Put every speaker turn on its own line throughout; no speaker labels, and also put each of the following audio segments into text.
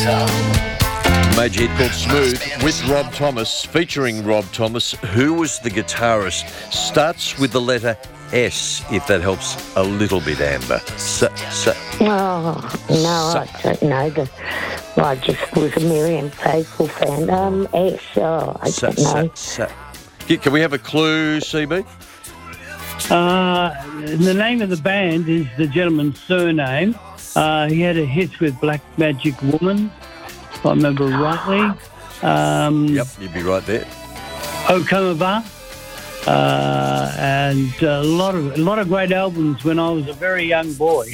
Major hit called Smooth with Rob Thomas, featuring Rob Thomas. Who was the guitarist? Starts with the letter S, if that helps a little bit, Amber.
Oh, no, I don't know. I just was a Miriam Faithfull fan. S, I don't know.
Can we have a clue, CB?
The name of the band is the gentleman's surname. He had a hit with Black Magic Woman, if I remember rightly.
Yep, you'd be right there.
Okamaba. And a lot of great albums when I was a very young boy.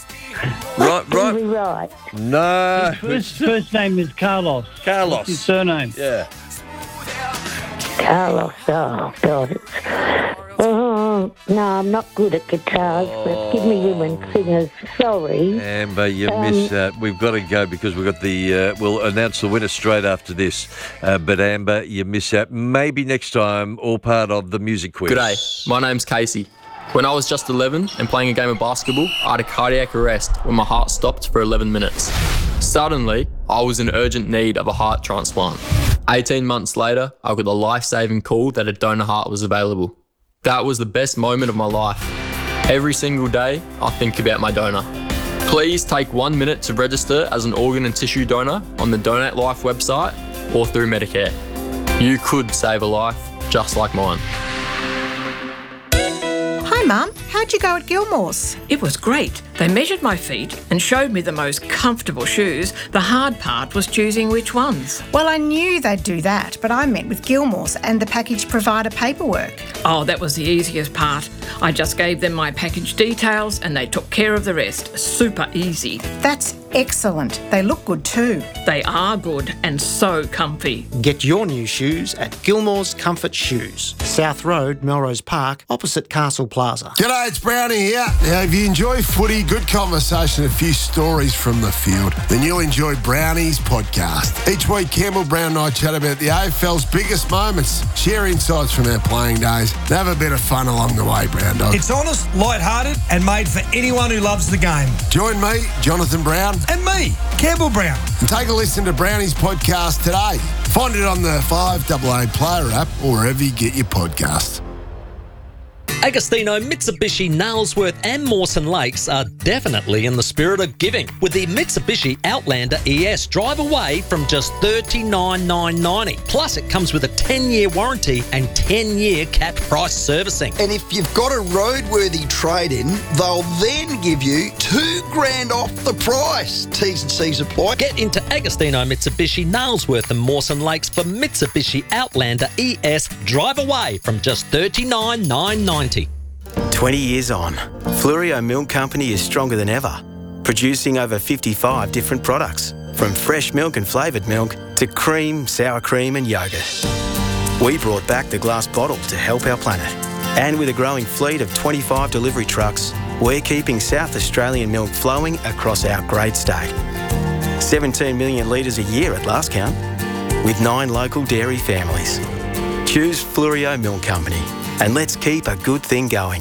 Right. No.
His first name is Carlos. What's his surname?
Yeah.
Carlos, oh, God. Oh, no, I'm not good at guitars, but give me women singers. Sorry.
Amber, you miss that. We've got to go because we've got we'll announce the winner straight after this. But Amber, you miss out. Maybe next time, all part of the music quiz.
G'day, my name's Casey. When I was just 11 and playing a game of basketball, I had a cardiac arrest when my heart stopped for 11 minutes. Suddenly, I was in urgent need of a heart transplant. 18 months later, I got a life-saving call that a donor heart was available. That was the best moment of my life. Every single day, I think about my donor. Please take 1 minute to register as an organ and tissue donor on the Donate Life website or through Medicare. You could save a life just like mine.
Hi Mum, how'd you go at Gilmore's?
It was great. They measured my feet and showed me the most comfortable shoes. The hard part was choosing which ones.
Well, I knew they'd do that, but I met with Gilmore's and the package provider paperwork.
Oh, that was the easiest part. I just gave them my package details and they took care of the rest. Super easy.
That's excellent. They look good too.
They are good and so comfy.
Get your new shoes at Gilmore's Comfort Shoes, South Road, Melrose Park, opposite Castle Plaza.
G'day, it's Brownie here. Now, if you enjoy footy, good conversation, a few stories from the field, then you'll enjoy Brownie's podcast. Each week, Campbell Brown and I chat about the AFL's biggest moments, share insights from our playing days, and have a bit of fun along the way, Brown Dog.
It's honest, light-hearted, and made for anyone who loves the game.
Join me, Jonathan Brown.
And me, Campbell Brown.
And take a listen to Brownie's podcast today. Find it on the 5AA Player app or wherever you get your podcasts.
Agostino, Mitsubishi, Nailsworth and Mawson Lakes are definitely in the spirit of giving with the Mitsubishi Outlander ES. Drive away from just $39,990. Plus, it comes with a 10-year warranty and 10-year capped price servicing.
And if you've got a roadworthy trade-in, they'll then give you $2,000 off the price. T's and C's apply.
Get into Agostino, Mitsubishi, Nailsworth and Mawson Lakes for Mitsubishi Outlander ES. Drive away from just $39,990.
20 years on, Fluorio Milk Company is stronger than ever, producing over 55 different products, from fresh milk and flavoured milk to cream, sour cream and yoghurt. We brought back the glass bottle to help our planet. And with a growing fleet of 25 delivery trucks, we're keeping South Australian milk flowing across our great state. 17 million litres a year at last count, with 9 local dairy families. Choose Fluorio Milk Company. And let's keep a good thing going.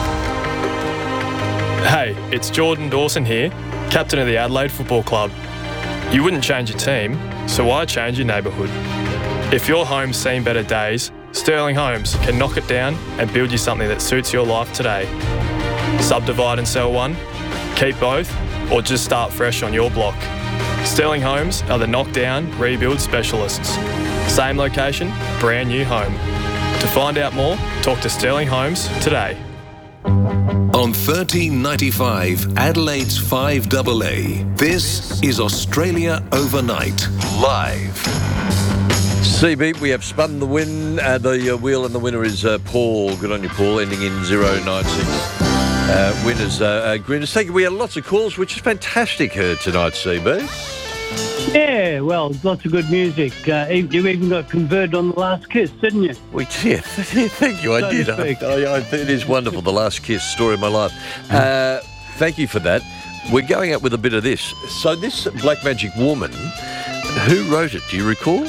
Hey, it's Jordan Dawson here, captain of the Adelaide Football Club. You wouldn't change your team, so why change your neighbourhood? If your home's seen better days, Sterling Homes can knock it down and build you something that suits your life today. Subdivide and sell one, keep both, or just start fresh on your block. Sterling Homes are the knockdown, rebuild specialists. Same location, brand new home. To find out more, talk to Sterling Homes today.
On 1395 Adelaide's 5AA, this is Australia Overnight, live.
CB, we have spun the wheel, and the winner is Paul. Good on you, Paul, ending in 096. Winners, Grinners. Thank you. We had lots of calls, which is fantastic tonight, CB.
Yeah, well, lots of good music. You even got converted on The Last Kiss, didn't you?
We did. Thank you. I did. It is wonderful. The Last Kiss, story of my life. Thank you for that. We're going out with a bit of this. So this Black Magic Woman, who wrote it? Do you recall?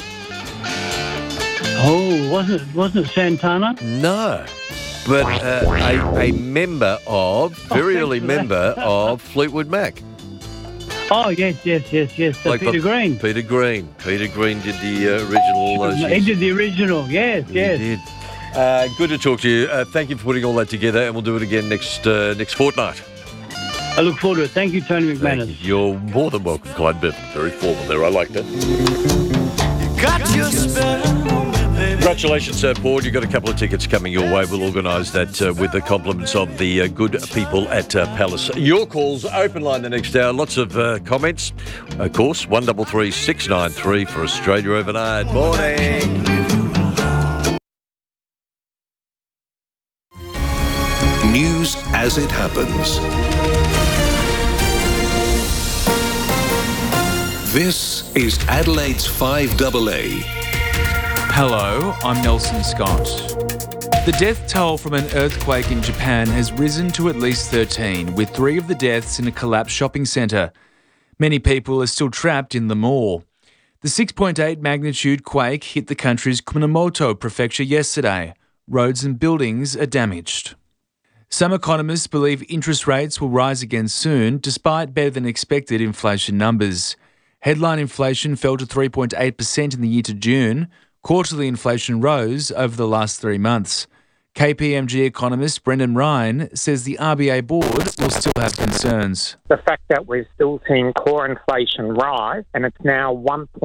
Oh, wasn't it Santana?
No. But a member of, very early member of Fleetwood Mac.
Oh, yes. Peter Green.
Peter Green did the original.
He did the original, yes.
He did. Good to talk to you. Thank you for putting all that together, and we'll do it again next fortnight.
I look forward to it. Thank you, Tony McManus.
You're more than welcome, Clyde Bevan. Very formal there. I like that.
Got your spell.
Congratulations, Paul. You've got a couple of tickets coming your way. We'll organise that with the compliments of the good people at Palace. Your calls, open line the next hour. Lots of comments. Of course, 133 693 for Australia overnight. Morning.
News as it happens. This is Adelaide's 5AA.
Hello, I'm Nelson Scott. The death toll from an earthquake in Japan has risen to at least 13, with 3 of the deaths in a collapsed shopping centre. Many people are still trapped in the mall. The 6.8 magnitude quake hit the country's Kumamoto prefecture yesterday. Roads and buildings are damaged. Some economists believe interest rates will rise again soon, despite better than expected inflation numbers. Headline inflation fell to 3.8% in the year to June. Quarterly inflation rose over the last 3 months. KPMG economist Brendan Ryan says the RBA board will still have concerns.
The fact that we're still seeing core inflation rise and it's now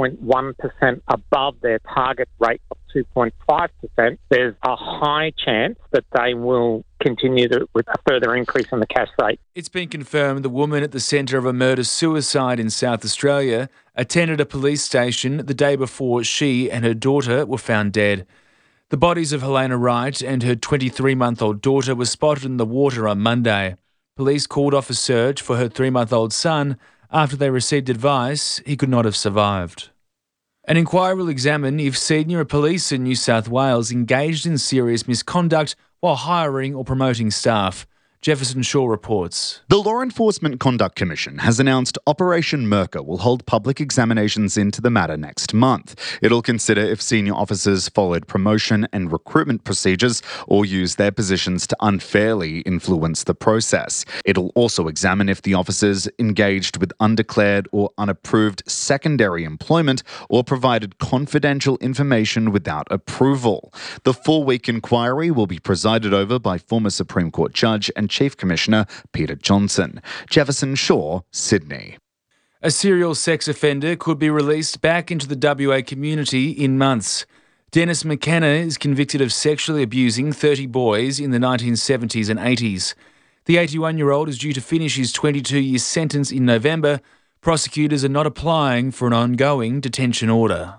1.1% above their target rate of 2.5%, there's a high chance that they will continue with a further increase in the cash rate.
It's been confirmed the woman at the centre of a murder-suicide in South Australia attended a police station the day before she and her daughter were found dead. The bodies of Helena Wright and her 23-month-old daughter were spotted in the water on Monday. Police called off a search for her 3-month-old son after they received advice he could not have survived. An inquiry will examine if senior police in New South Wales engaged in serious misconduct while hiring or promoting staff. Jefferson Shaw reports.
The Law Enforcement Conduct Commission has announced Operation Merker will hold public examinations into the matter next month. It'll consider if senior officers followed promotion and recruitment procedures or used their positions to unfairly influence the process. It'll also examine if the officers engaged with undeclared or unapproved secondary employment or provided confidential information without approval. The 4-week inquiry will be presided over by former Supreme Court Judge and Chief Commissioner Peter Johnson. Jefferson Shaw, Sydney.
A serial sex offender could be released back into the WA community in months. Dennis McKenna is convicted of sexually abusing 30 boys in the 1970s and 80s. The 81-year-old is due to finish his 22-year sentence in November. Prosecutors are not applying for an ongoing detention order.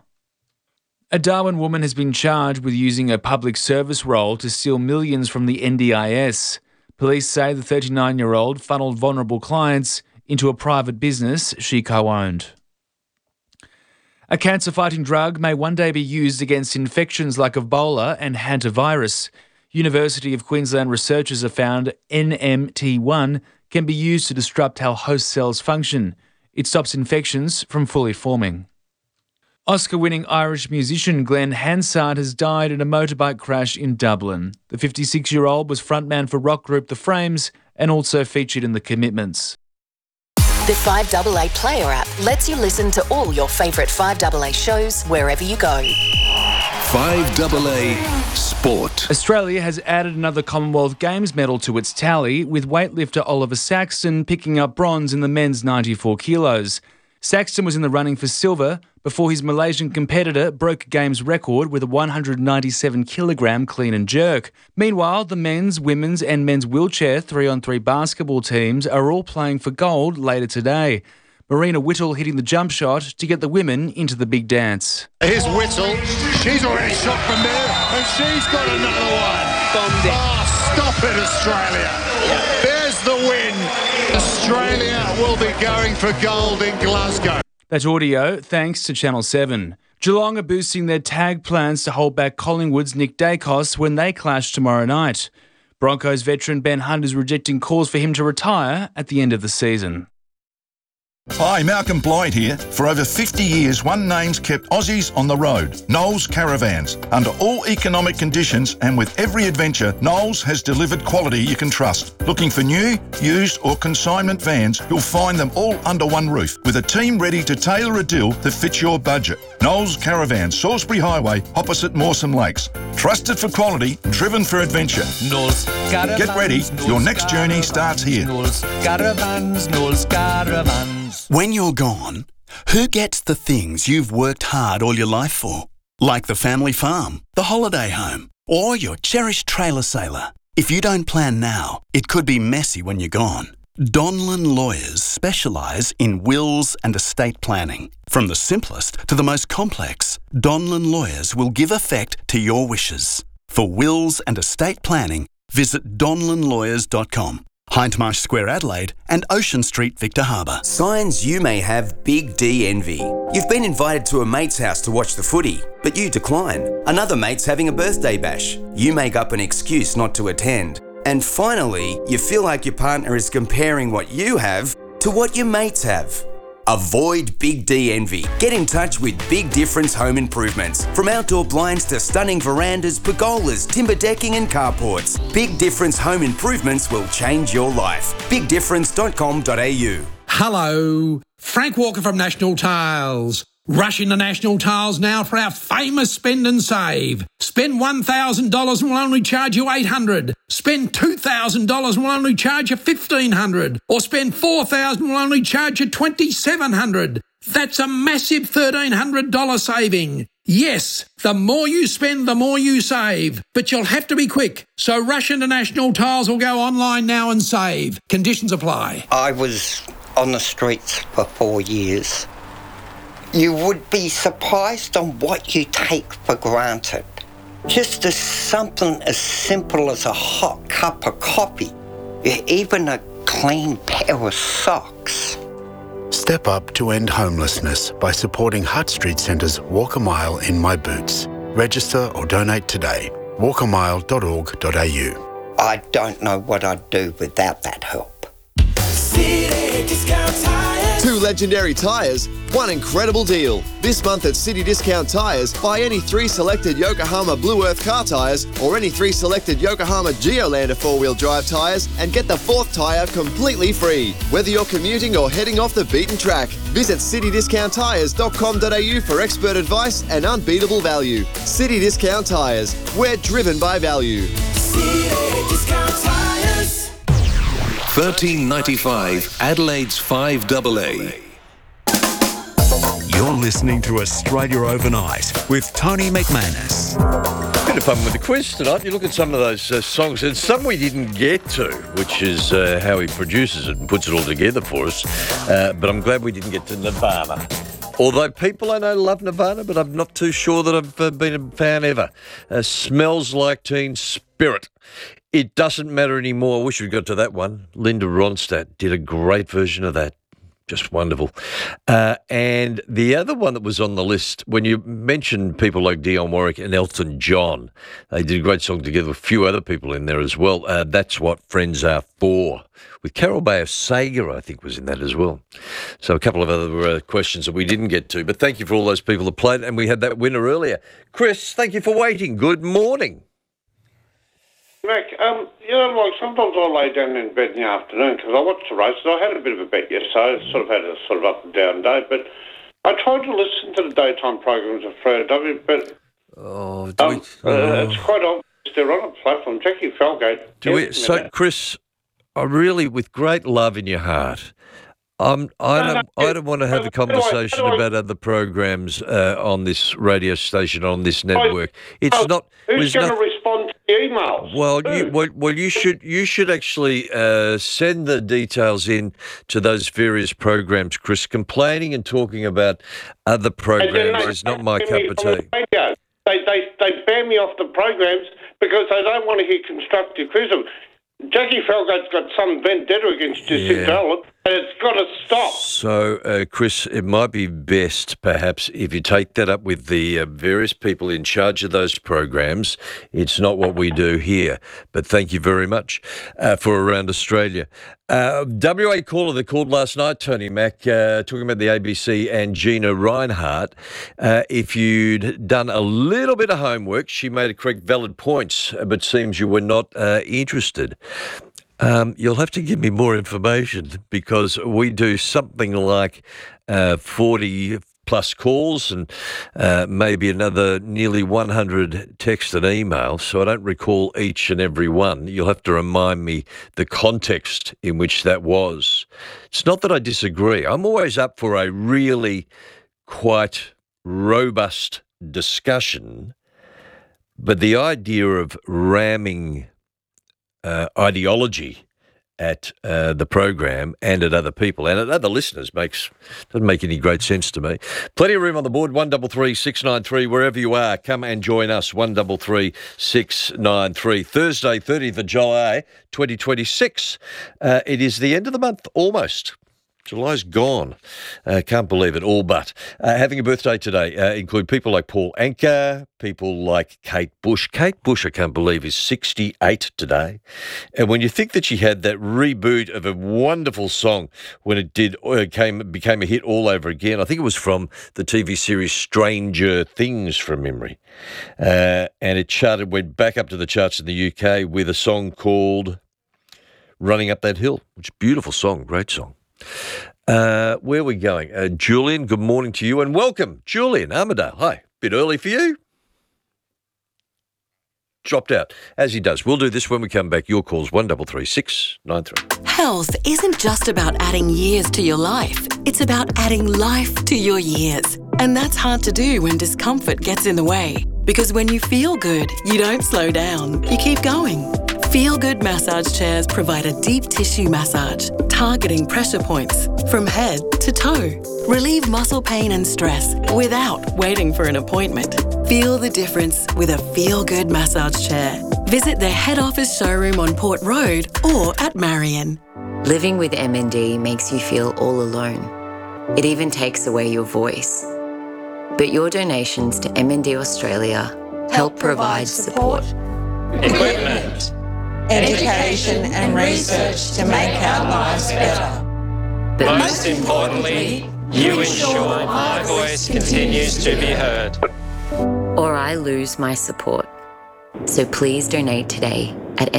A Darwin woman has been charged with using a public service role to steal millions from the NDIS. Police say the 39-year-old funneled vulnerable clients into a private business she co-owned. A cancer-fighting drug may one day be used against infections like Ebola and hantavirus. University of Queensland researchers have found NMT1 can be used to disrupt how host cells function. It stops infections from fully forming. Oscar-winning Irish musician Glenn Hansard has died in a motorbike crash in Dublin. The 56-year-old was frontman for rock group The Frames and also featured in The Commitments.
The 5AA Player app lets you listen to all your favourite 5AA shows wherever you go.
5AA Sport.
Australia has added another Commonwealth Games medal to its tally, with weightlifter Oliver Saxton picking up bronze in the men's 94 kilos. Saxton was in the running for silver before his Malaysian competitor broke a games record with a 197-kilogram clean and jerk. Meanwhile, the men's, women's and men's wheelchair 3-on-3 basketball teams are all playing for gold later today. Marina Whittle hitting the jump shot to get the women into the big dance.
Here's Whittle. She's already shot from there and she's got another one.
Bombed it.
Oh, stop it, Australia. There's the win. Australia will be going for gold in Glasgow.
That audio thanks to Channel 7. Geelong are boosting their tag plans to hold back Collingwood's Nick Dacos when they clash tomorrow night. Broncos veteran Ben Hunt is rejecting calls for him to retire at the end of the season.
Hi, Malcolm Blythe here. For over 50 years, one name's kept Aussies on the road. Knowles Caravans. Under all economic conditions and with every adventure, Knowles has delivered quality you can trust. Looking for new, used or consignment vans, you'll find them all under one roof with a team ready to tailor a deal that fits your budget. Knowles Caravans, Salisbury Highway, opposite Mawson Lakes. Trusted for quality, driven for adventure.
Knowles Caravans.
Get ready, your next journey starts here.
Knowles Caravans, Knowles Caravans.
When you're gone, who gets the things you've worked hard all your life for? Like the family farm, the holiday home, or your cherished trailer sailor. If you don't plan now, it could be messy when you're gone. Donlan Lawyers specialise in wills and estate planning. From the simplest to the most complex, Donlan Lawyers will give effect to your wishes. For wills and estate planning, visit donlanlawyers.com. Hindmarsh Square, Adelaide, and Ocean Street, Victor Harbour.
Signs you may have Big D envy. You've been invited to a mate's house to watch the footy, but you decline. Another mate's having a birthday bash. You make up an excuse not to attend. And finally, you feel like your partner is comparing what you have to what your mates have. Avoid Big D envy. Get in touch with Big Difference Home Improvements. From outdoor blinds to stunning verandas, pergolas, timber decking and carports, Big Difference Home Improvements will change your life. BigDifference.com.au.
Hello, Frank Walker from National Tiles. Rush into National Tiles now for our famous spend and save. Spend $1,000 and we'll only charge you $800. Spend $2,000 and we'll only charge you $1,500. Or spend $4,000 and we'll only charge you $2,700. That's a massive $1,300 saving. Yes, the more you spend, the more you save. But you'll have to be quick. So rush into National Tiles or go online now and save. Conditions apply.
I was on the streets for 4 years. You would be surprised on what you take for granted. Just as something as simple as a hot cup of coffee, even a clean pair of socks.
Step up to end homelessness by supporting Hutt Street Centre's Walk a Mile in My Boots. Register or donate today. walkamile.org.au.
I don't know what I'd do without that help.
City Discount Tires.
2 legendary tyres, 1 incredible deal. This month at City Discount Tyres, buy any 3 selected Yokohama Blue Earth car tyres or any 3 selected Yokohama Geolander 4-wheel drive tyres and get the 4th tyre completely free. Whether you're commuting or heading off the beaten track, visit citydiscounttyres.com.au for expert advice and unbeatable value. City Discount Tyres, we're driven by value.
City Discount Tires.
$13.95 Adelaide's 5AA.
You're listening to Australia Overnight with Tony McManus.
Bit of fun with the quiz tonight. You look at some of those songs, and some we didn't get to, which is how he produces it and puts it all together for us. But I'm glad we didn't get to Nirvana. Although people I know love Nirvana, but I'm not too sure that I've been a fan ever. Smells Like Teen Spirit. It doesn't matter anymore. I wish we'd got to that one. Linda Ronstadt did a great version of that. Just wonderful. And the other one that was on the list, when you mentioned people like Dionne Warwick and Elton John, they did a great song together with a few other people in there as well. That's What Friends Are For, with Carol Bayer Sager, I think, was in that as well. So a couple of other questions that we didn't get to. But thank you for all those people that played, and we had that winner earlier. Chris, thank you for waiting. Good morning.
Mac, like sometimes I lay down in bed in the afternoon because I watch the races. I had a bit of a bet yesterday. I sort of had a sort of up and down day, but I tried to listen to the daytime programs of Fredo W, but it's quite obvious they're on a platform. Jackie Felgate.
So, Chris, I really, with great love in your heart, I don't want to have a conversation about other programs on this radio station, on this network. It's not.
Who's going to respond to the emails?
Well, you should actually send the details in to those various programs, Chris. Complaining and talking about other programs is not my cup of tea.
They ban me off the programs because they don't want to hear constructive criticism. Jackie Felgate's got some vendetta against Jacinta Allen. And it's got to stop.
So, Chris, it might be best, perhaps, if you take that up with the various people in charge of those programs. It's not what we do here. But thank you very much for Around Australia. WA caller that called last night, Tony Mack, talking about the ABC and Gina Reinhardt. If you'd done a little bit of homework, she made a correct, valid points, but seems you were not interested. You'll have to give me more information because we do something like 40 plus calls and maybe another nearly 100 text and email, so I don't recall each and every one. You'll have to remind me the context in which that was. It's not that I disagree. I'm always up for a really quite robust discussion, but the idea of ramming ideology at the program and at other people and at other listeners doesn't make any great sense to me. Plenty of room on the board, 133 693, wherever you are. Come and join us, 133 693. Thursday, 30th of July, 2026. It is the end of the month, almost. July's gone. Can't believe it, all but. Having a birthday today include people like Paul Anka, people like Kate Bush. Kate Bush, I can't believe, is 68 today. And when you think that she had that reboot of a wonderful song when it became a hit all over again, I think it was from the TV series Stranger Things from memory. And it went back up to the charts in the UK with a song called Running Up That Hill, which is a beautiful song, great song. Where are we going? Julian, good morning to you and welcome. Julian, Armidale, hi. Bit early for you? Dropped out, as he does. We'll do this when we come back. Your call's 133 693.
Health isn't just about adding years to your life. It's about adding life to your years. And that's hard to do when discomfort gets in the way. Because when you feel good, you don't slow down. You keep going. Feel Good massage chairs provide a deep tissue massage, targeting pressure points from head to toe. Relieve muscle pain and stress without waiting for an appointment. Feel the difference with a Feel Good massage chair. Visit their head office showroom on Port Road or at Marion.
Living with MND makes you feel all alone. It even takes away your voice. But your donations to MND Australia help provide support.
Equipment, education and research to make our lives better.
But most importantly, you ensure my voice continues to be heard.
Or I lose my support. So please donate today at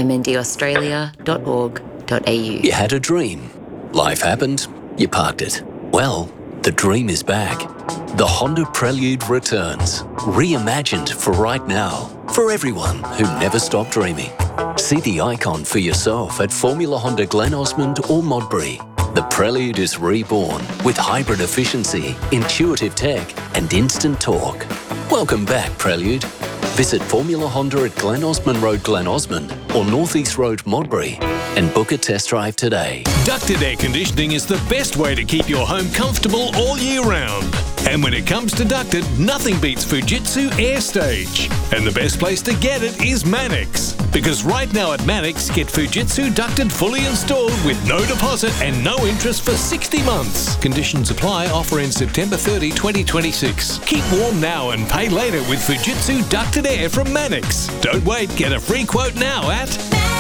mndaustralia.org.au.
You had a dream. Life happened. You parked it. Well, the dream is back. The Honda Prelude returns, reimagined for right now, for everyone who never stopped dreaming. See the icon for yourself at Formula Honda Glen Osmond or Modbury. The Prelude is reborn with hybrid efficiency, intuitive tech and instant torque. Welcome back, Prelude. Visit Formula Honda at Glen Osmond Road, Glen Osmond or North East Road, Modbury and book a test drive today.
Ducted air conditioning is the best way to keep your home comfortable all year round. And when it comes to ducted, nothing beats Fujitsu AirStage. And the best place to get it is Mannix. Because right now at Mannix, get Fujitsu ducted fully installed with no deposit and no interest for 60 months. Conditions apply. Offer in September 30, 2026. Keep warm now and pay later with Fujitsu ducted air from Mannix. Don't wait. Get a free quote now at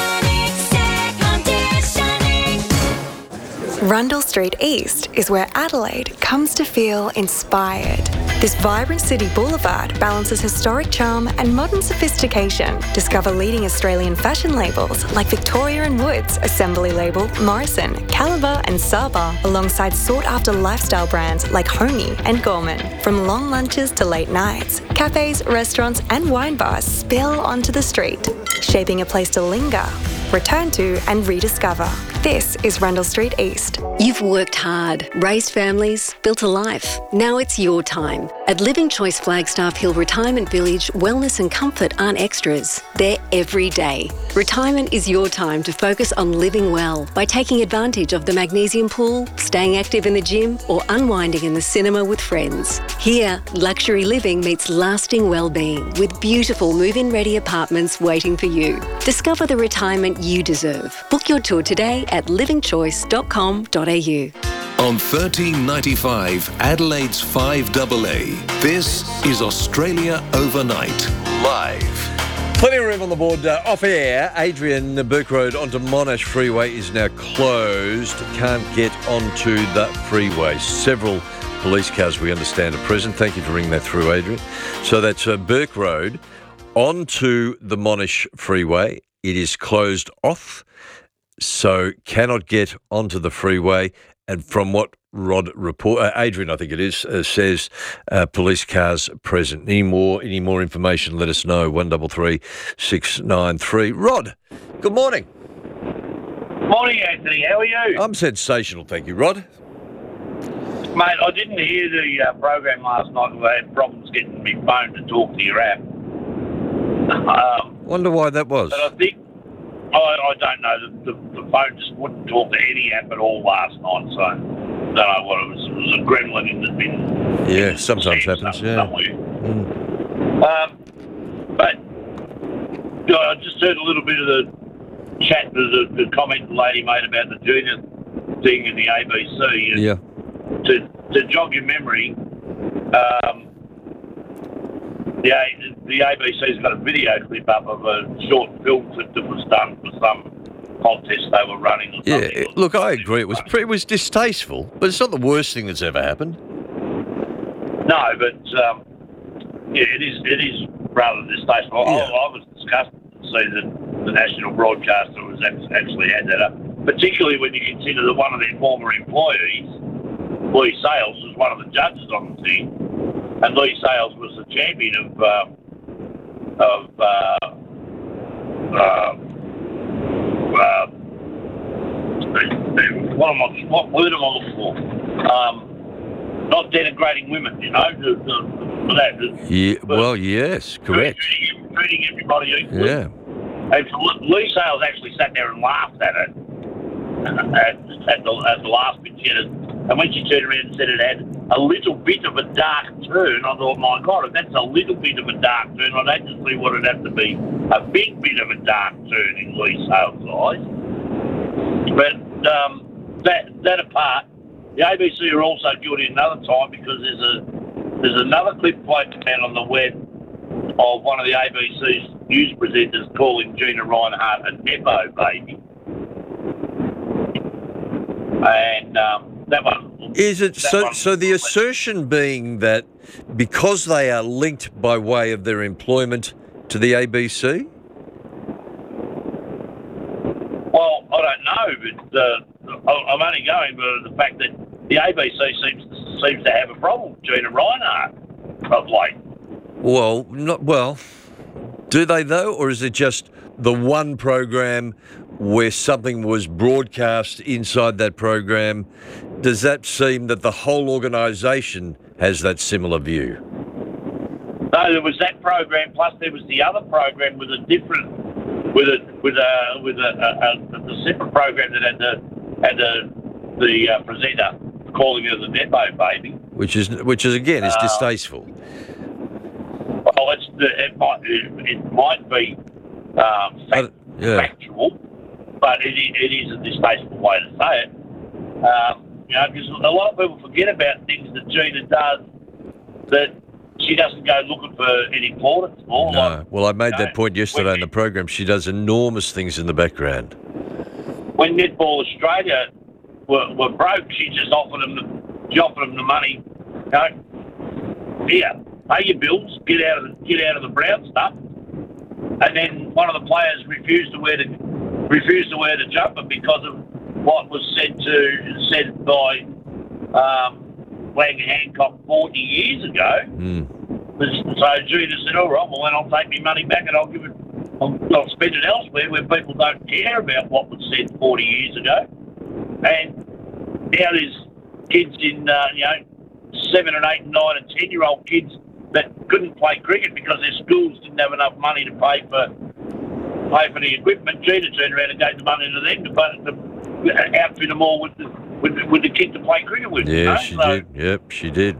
Rundle Street East is where Adelaide comes to feel inspired. This vibrant city boulevard balances historic charm and modern sophistication. Discover leading Australian fashion labels like Victoria & Woods, Assembly Label, Morrison, Caliber and Saba, alongside sought-after lifestyle brands like Homey and Gorman. From long lunches to late nights, cafes, restaurants and wine bars spill onto the street, shaping a place to linger, return to and rediscover. This is Rundle Street East.
You've worked hard, raised families, built a life. Now it's your time. At Living Choice Flagstaff Hill Retirement Village, wellness and comfort aren't extras. They're every day. Retirement is your time to focus on living well by taking advantage of the magnesium pool, staying active in the gym, or unwinding in the cinema with friends. Here, luxury living meets lasting well-being with beautiful move-in ready apartments waiting for you. Discover the retirement you deserve. Book your tour today at livingchoice.com.au.
On 1395 Adelaide's 5AA, this is Australia Overnight, live.
Plenty of room on the board. Off air, Adrian, Burke Road onto Monash Freeway is now closed. Can't get onto the freeway. Several police cars, we understand, are present. Thank you for ringing that through, Adrian. So that's Burke Road onto the Monash Freeway. It is closed off, so cannot get onto the freeway. And from what Adrian, I think it is, says police cars present. Any more information, let us know. 133 693. Rod, good morning.
Morning, Anthony. How are you?
I'm sensational, thank you, Rod.
Mate, I didn't hear the program last night because I had problems getting my phone to talk to your app.
Wonder why that was.
But I think, I don't know, the phone just wouldn't talk to any app at all last night, so I don't know what it was. It was a gremlin in the bin.
Yeah, sometimes happens, yeah.
But I just heard a little bit of the chat, the comment the lady made about the junior thing in the ABC.
Yeah.
To jog your memory, the ABC's got a video clip up of a short film clip that was done for some contest they were running. Or
yeah, look, I agree. It was distasteful, but it's not the worst thing that's ever happened.
No, but it is rather distasteful.
Yeah.
I was disgusted to see that the national broadcaster was actually had that up, particularly when you consider that one of their former employees, Lee Sales, was one of the judges on the thing, and Lee Sales was the champion of what word am I looking for? Not denigrating women, you know.
Yes, correct.
Treating everybody equally.
Yeah.
And Lee Sales actually sat there and laughed at it at the last bit. And when she turned around and said it had a little bit of a dark turn, I thought, my God, if that's a little bit of a dark turn, I'd hate to see what it'd have to be a big bit of a dark turn in Lee Sales' eyes. But that apart, the ABC are also guilty another time because there's another clip floating out on the web of one of the ABC's news presenters calling Gina Reinhardt a Nepo baby. And that one...
Is it so the assertion being that because they are linked by way of their employment to the ABC?
Well, I don't know, but I'm only going by the fact that the ABC seems to have a problem with Gina Reinhardt of late.
Well, do they though, or is it just the one program where something was broadcast inside that program? Does that seem that the whole organisation has that similar view?
No, there was that program, plus there was the other program with a different, with a separate program that had the presenter calling her the Nepo baby,
which is again is distasteful.
Well, it might be factual, but it is a distasteful way to say it. Because a lot of people forget about things that Gina does that she doesn't go looking for any plaudits for.
No. Well, I made that point yesterday in the program. She does enormous things in the background.
When Netball Australia were broke, she just offered them the money. You know, here, pay your bills, get out of the brown stuff. And then one of the players refused to wear the jumper because of what was said by Wagner Hancock 40 years ago. So Gina said, all right, well then I'll take my money back and I'll spend it elsewhere where people don't care about what was said 40 years ago. And now there's kids in 7 and 8 and 9 and 10-year-old kids that couldn't play cricket because their schools didn't have enough money to pay for the equipment. Gina turned around and gave the money to them to outfit them all with the kid to play cricket with.
Yeah, she did. Yep, she did.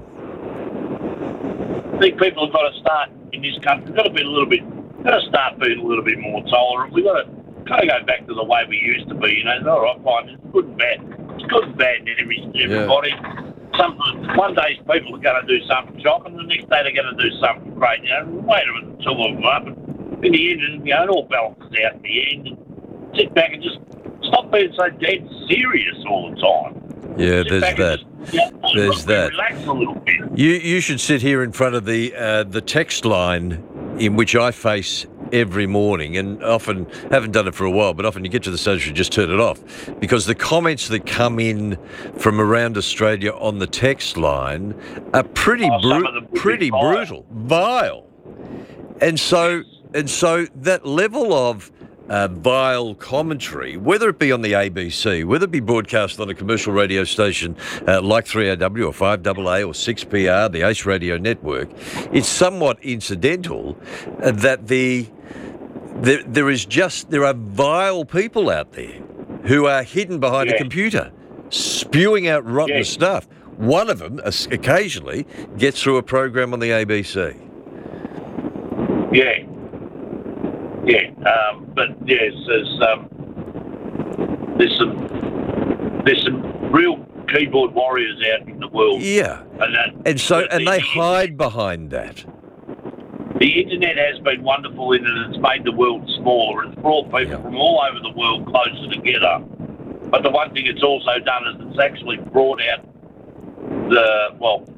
I think people have got to start in this country. We've got to start being a little bit more tolerant. We've got to kind of go back to the way we used to be. You know, all right, fine. It's good and bad. It's good and bad in everybody. One day people are going to do something shocking, and the next day they're going to do something great. You know, wait a minute until them up. And in the end, you know, it all balances out in the end. And sit back and just stop being so dead serious all the time.
Yeah, there's that. There's that.
Relax a little bit.
You should sit here in front of the text line in which I face every morning, and often haven't done it for a while, but often you get to the stage you just turn it off, because the comments that come in from around Australia on the text line are pretty brutal, vile, and so that level of vile commentary, whether it be on the ABC, whether it be broadcast on a commercial radio station like 3AW or 5AA or 6PR, the Ace Radio Network, it's somewhat incidental that there are vile people out there who are hidden behind a computer, spewing out rotten stuff. One of them occasionally gets through a program on the ABC.
Yeah. Yeah, but yes, there's some real keyboard warriors out in the world.
Yeah, and they hide behind that.
The internet has been wonderful in that it's made the world smaller. It's brought people from all over the world closer together. But the one thing it's also done is it's actually brought out the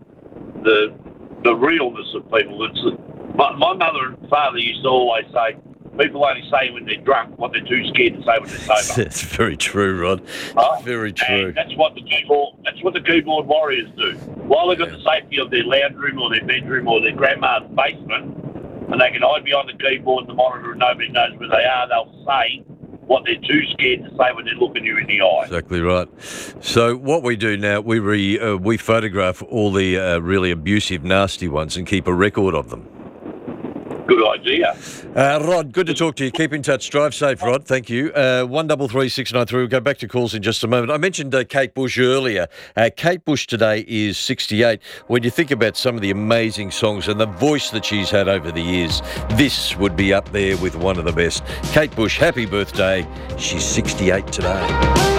realness of people. My mother and father used to always say, people only say when they're drunk what they're too scared to say when they're sober.
It's very true, Rod. Very true.
And that's what the keyboard warriors do. While they've got the safety of their lounge room or their bedroom or their grandma's basement, and they can hide behind the keyboard and the monitor and nobody knows where they are, they'll say what they're too scared to say when they're looking you in the eye.
Exactly right. So what we do now, we photograph all the really abusive, nasty ones and keep a record of them.
Good idea.
Rod, good to talk to you. Keep in touch. Drive safe, Rod. Thank you. 133693. We'll go back to calls in just a moment. I mentioned Kate Bush earlier. Kate Bush today is 68. When you think about some of the amazing songs and the voice that she's had over the years, this would be up there with one of the best. Kate Bush, happy birthday. She's 68 today.